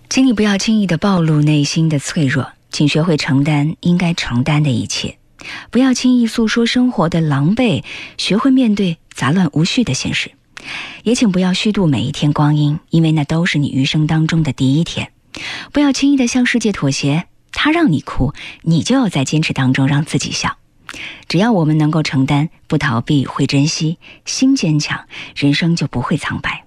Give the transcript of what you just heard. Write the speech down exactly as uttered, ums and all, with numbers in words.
请你不要轻易地暴露内心的脆弱，请学会承担应该承担的一切。不要轻易诉说生活的狼狈，学会面对杂乱无序的现实。也请不要虚度每一天光阴，因为那都是你余生当中的第一天。不要轻易地向世界妥协，他让你哭，你就要在坚持当中让自己笑。只要我们能够承担，不逃避，会珍惜，心坚强，人生就不会苍白。